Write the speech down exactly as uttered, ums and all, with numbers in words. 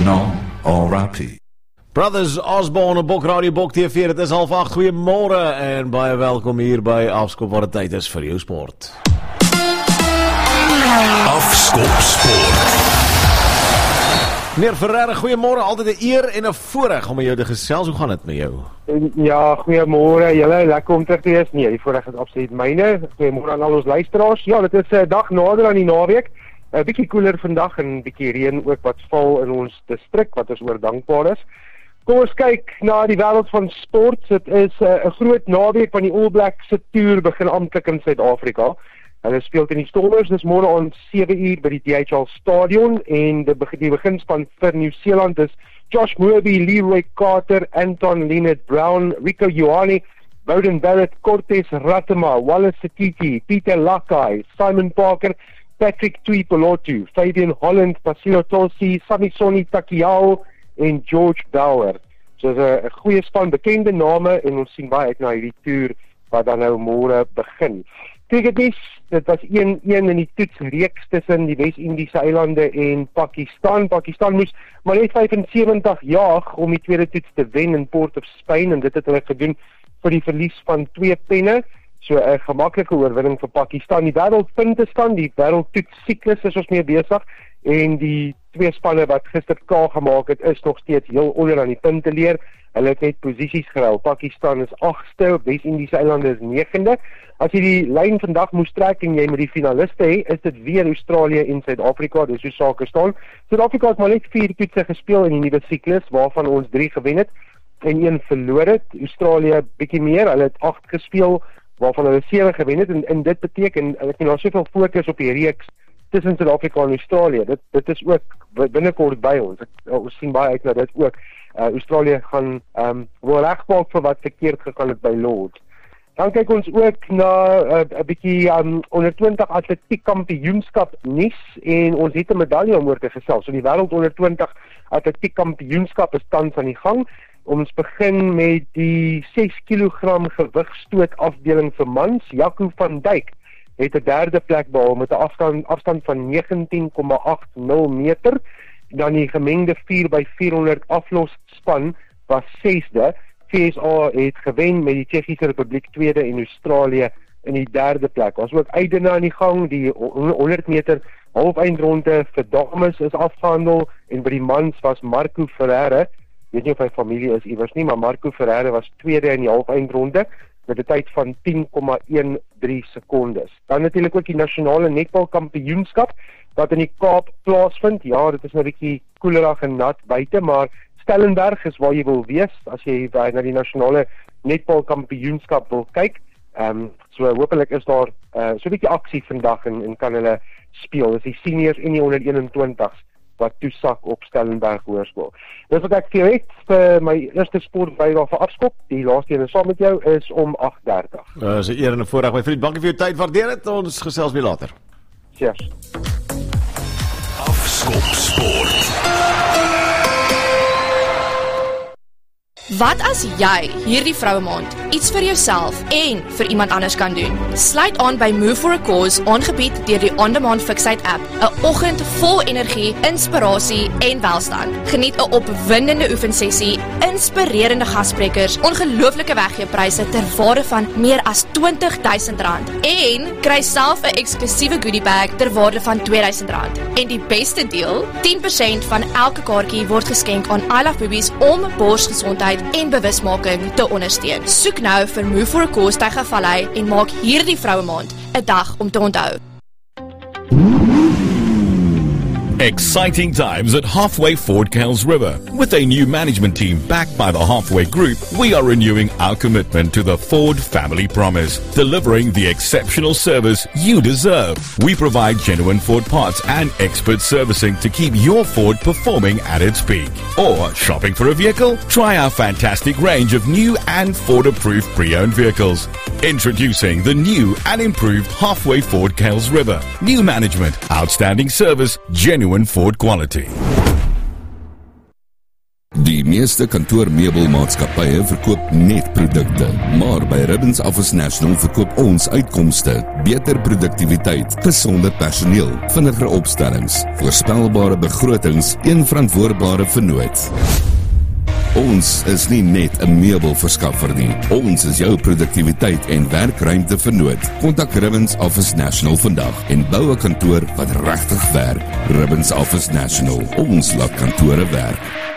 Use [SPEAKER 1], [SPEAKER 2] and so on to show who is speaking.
[SPEAKER 1] Nasional or Rappie.
[SPEAKER 2] Brothers Osborne op Bok Radio Bok T V, het is half acht, goeiemôre en baie welkom hier by Afskop waar dit tyd is vir jou sport.
[SPEAKER 3] Afskop Sport.
[SPEAKER 2] Meneer Ferreira, goeiemôre, altyd 'n eer en 'n voorreg om met jou te gesels. Hoe gaan dit met jou?
[SPEAKER 4] Ja, goeiemôre julle, lekker om terug te wees. Nee, die voorreg is absoluut myne. Goeiemôre aan al ons luisteraars. Ja, dit is 'n uh, dag nader aan die naweek. 'n uh, Bietjie koeler vandag en 'n bietjie reën ook wat val in ons distrik wat ons oor dankbaar is. Kom ons kyk na die wêreld van sport. Dit is 'n uh, groot naweek van die All Blacks se toer begin amptelik in Suid-Afrika. Hulle speel teen die Stormers dis môre om sewe uur by die D H L Stadion en die, be die beginspan vir Nieu-Seeland is Josh Moorby, Leroy Carter, Anton Lienert-Brown, Rico Ioane, Bowden Barrett, Cortez Ratema, Wallace Sekiki, Peter Lakai, Simon Parker, Patrick Tuipolotu, Fabian Holland, Pasilo Tosi, Samisoni Takiao en George Bauer. So is 'n goeie span, bekende name en ons sien baie uit na hierdie toer wat dan nou môre begin. Cricketdies, dit was een een in die toetsreeks tussen die Wes-Indiese eilande en Pakistan. Pakistan moes maar net vyfensewentig jaag om die tweede toets te wen in Port of Spain en dit het hulle gedoen vir die verlies van twee penne. So 'n gemaklike oorwinning vir Pakistan. Die wêreldpuntestand, die wêreldtoets siklus is ons mee besig en die twee spanne wat gister klaar gemaak het is nog steeds heel onder aan die punte leer. Hulle het net posisies geruil. Pakistan is agste, Wes-Indiese eilande is negende. As jy die lyn vandag moes trek en jy met die finaliste hê, is dit weer Australië en Suid-Afrika, dis hoe sake staan. Suid-Afrika het maar net vier toetse gespeel in die nuwe siklus, waarvan ons drie gewen het en een verloor het. Australië bietjie meer, hulle het agt gespeel, waarvan hulle sewe gewen het en, en dit beteken, ek het nou soveel fokus op die reeks tussen Suid-Afrika en Australië. Dit dit is ook binnekort by ons. Ek, ons sien baie uit na dit ook. Uh, Australië gaan um, wel regmaak vir wat verkeerd gegaan het by Lords. Dan kyk ons ook na 'n uh, bietjie um, onder twintig atletiek kampioenskap nuus en ons het 'n medalje om oor te gesels. So die wêreld onder twintig atletiek kampioenskap is tans aan die gang. Ons begin met die ses kilogram gewigstoot afdeling vir mans. Jaco van Dijk het 'n derde plek behaal met 'n afstand afstand van negentien komma agt nul meter. Dan die gemengde vier by vierhonderd aflosspan was sesde. V S A het gewen met die Tsjechiese Republiek tweede en Australië in die derde plek. Ons ook uitdene aan die gang, die honderd meter halfeindronde vir dames is afgehandel en by die mans was Marco Ferreira, weet nie of hy familie is iewers nie, maar Marco Ferreira was tweede in die halfeindronde met 'n tyd van tien komma een drie sekondes. Dan natuurlik ook die nasionale netbal kampioenskap wat in die Kaap plaasvind. Ja, dit is nou 'n bietjie koelerig en nat buite, maar Stellenberg is waar jy wil wees as jy na die nasionale netbal kampioenskap wil kyk. Ehm um, so hopelik is daar uh, so 'n bietjie aksie vandag en, en kan hulle speel. Dis die seniors en die onder eenentwintigs wat toesak op Stellenberg Hoërskool. Dis wat ek vir jou het vir my eerste sportbydrae vir Afskop. Die laaste een saam met jou is om agt dertig.
[SPEAKER 2] Uh, is 'n eer en 'n voorreg my vriend. Dankie vir jou tyd. Waardeer dit. Ons gesels weer later.
[SPEAKER 4] Cheers.
[SPEAKER 3] Afskop Sport.
[SPEAKER 5] Wat as jy hierdie vroue maand iets vir jouself en vir iemand anders kan doen? Sluit aan by Move for a Cause, aangebied deur die On Demand Fiksheid app. 'n Oggend vol energie, inspirasie en welstand. Geniet 'n opwindende oefensessie, inspirerende gassprekers, ongelooflike weggeepryse ter waarde van meer as twintig duisend rand en kry self 'n eksklusiewe goodie bag ter waarde van twee duisend rand. En die beste deel, tien persent van elke kaartjie word geskenk aan I Love Boobies om borsgesondheid en bewusmaking te ondersteun. Soek nou vir Move for a Cause Tygervallei en maak hierdie vroue maand 'n dag om te onthou.
[SPEAKER 3] Exciting times at Halfway Ford Kells River. With a new management team backed by the Halfway Group, we are renewing our commitment to the Ford family promise, delivering the exceptional service you deserve. We provide genuine Ford parts and expert servicing to keep your Ford performing at its peak. Or shopping for a vehicle? Try our fantastic range of new and Ford-approved pre-owned vehicles. Introducing the new and improved Halfway Ford Kells River. New management, outstanding service, genuine Ford quality.
[SPEAKER 1] Die meeste kantoormeubelmaatskappye verkoop net produkte, maar by Ribbons Office National verkoop ons uitkomste, beter produktiwiteit, gesonde personeel, vinniger opstellings, voorspelbare begrotings, een verantwoordbare vennoot. Ons is nie net 'n meubelverskaffer nie, ons is jou produktiwiteit en werkruimte vennoot. Kontak Ribbons Office National vandag en bou 'n kantoor wat regtig werk. Ribbons Office National, ons laat kantore werk.